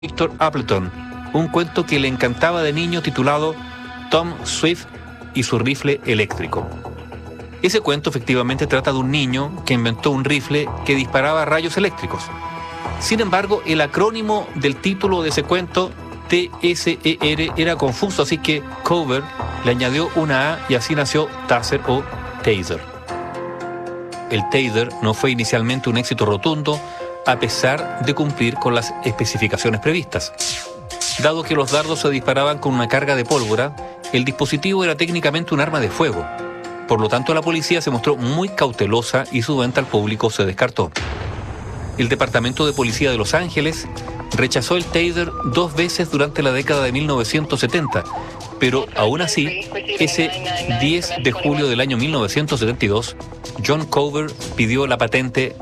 Victor Appleton, un cuento que le encantaba de niño titulado Tom Swift y su rifle eléctrico. Ese cuento efectivamente trata de un niño que inventó un rifle que disparaba rayos eléctricos. Sin embargo, el acrónimo del título de ese cuento, TSER, era confuso, así que Cover le añadió una A y así nació Taser o Taser. El Taser no fue inicialmente un éxito rotundo, a pesar de cumplir con las especificaciones previstas. Dado que los dardos se disparaban con una carga de pólvora, el dispositivo era técnicamente un arma de fuego. Por lo tanto, la policía se mostró muy cautelosa y su venta al público se descartó. El Departamento de Policía de Los Ángeles rechazó el Taser 2 veces durante la década de 1970, pero aún así, ese 10 de julio del año 1972, John Cover pidió la patente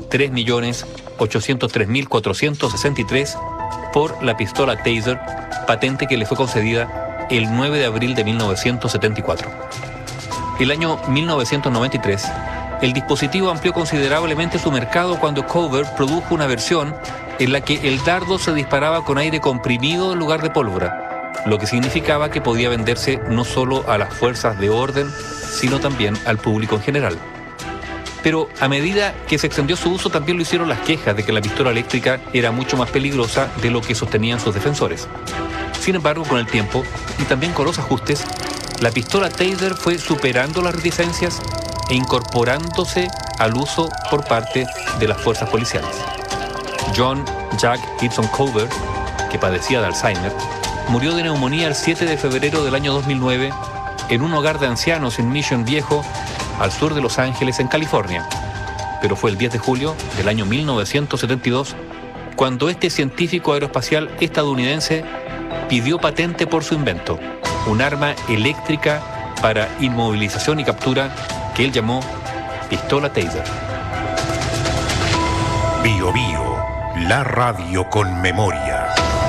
3.803.463 por la pistola Taser, patente que le fue concedida el 9 de abril de 1974. El año 1993, el dispositivo amplió considerablemente su mercado cuando Cover produjo una versión en la que el dardo se disparaba con aire comprimido en lugar de pólvora, lo que significaba que podía venderse no solo a las fuerzas de orden, sino también al público en general. Pero a medida que se extendió su uso, también lo hicieron las quejas de que la pistola eléctrica era mucho más peligrosa de lo que sostenían sus defensores. Sin embargo, con el tiempo, y también con los ajustes, la pistola Taser fue superando las reticencias e incorporándose al uso por parte de las fuerzas policiales. John Jack Gibson Cover, que padecía de Alzheimer, murió de neumonía el 7 de febrero del año 2009 en un hogar de ancianos en Mission Viejo, al sur de Los Ángeles, en California. Pero fue el 10 de julio del año 1972 cuando este científico aeroespacial estadounidense pidió patente por su invento, un arma eléctrica para inmovilización y captura que él llamó pistola Taser. Bio Bio, la radio con memoria.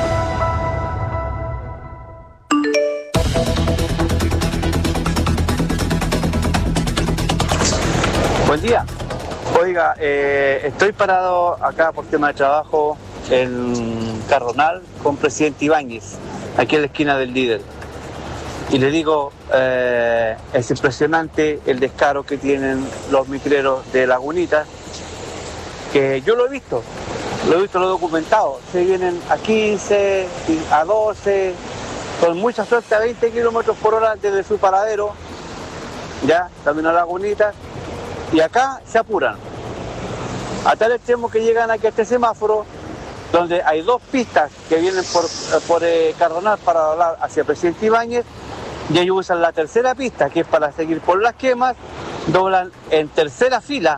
Buen día. Oiga, estoy parado acá por tema de trabajo en Cardonal con presidente Ibáñez, aquí en la esquina del Líder. Y le digo, es impresionante el descaro que tienen los micreros de Lagunitas, que yo lo he visto, lo he documentado. Se vienen a 15, a 12, con mucha suerte a 20 kilómetros por hora desde su paradero, ya, también a Lagunitas. Y acá se apuran, a tal extremo que llegan aquí a este semáforo, donde hay 2 pistas que vienen por Cardonal para hablar hacia Presidente Ibáñez, y ellos usan la tercera pista, que es para seguir por Las Quemas, doblan en tercera fila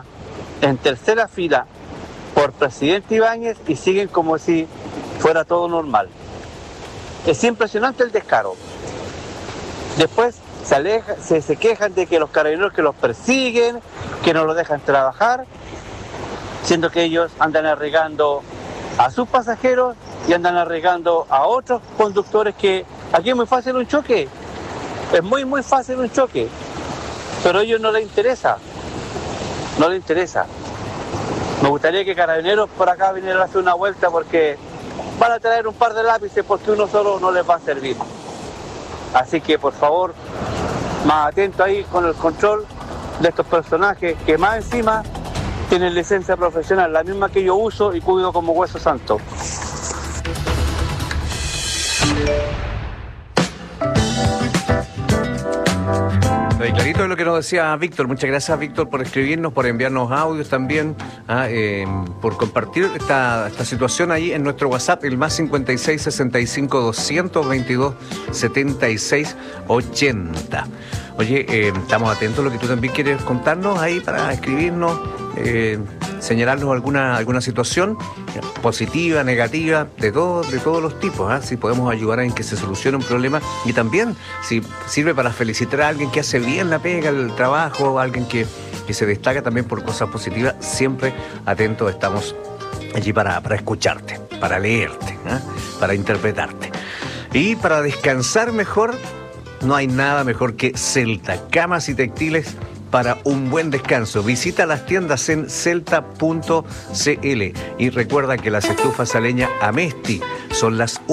por Presidente Ibáñez y siguen como si fuera todo normal. Es impresionante el descaro. Después se quejan de que los carabineros que los persiguen, que no los dejan trabajar, siendo que ellos andan arriesgando a sus pasajeros y andan arriesgando a otros conductores, que aquí es muy fácil un choque, es muy fácil un choque, pero a ellos no les interesa. Me gustaría que carabineros por acá vinieran a hacer una vuelta, porque van a traer un par de lápices, porque uno solo no les va a servir. Así que por favor, más atento ahí con el control de estos personajes que más encima tienen licencia profesional, la misma que yo uso y cuido como hueso santo. Clarito de lo que nos decía Víctor. Muchas gracias, Víctor, por escribirnos, por enviarnos audios también, por compartir esta situación ahí en nuestro WhatsApp, el más 56 65 222 76 80. Oye, estamos atentos a lo que tú también quieres contarnos ahí, para escribirnos, señalarnos alguna situación positiva, negativa, de todos los tipos, si podemos ayudar en que se solucione un problema, y también si sirve para felicitar a alguien que hace bien la pega, el trabajo, alguien que se destaca también por cosas positivas. Siempre atentos estamos allí para escucharte, para leerte, para interpretarte. Y para descansar mejor, no hay nada mejor que Celta, camas y textiles para un buen descanso. Visita las tiendas en celta.cl y recuerda que las estufas a leña Amesti son las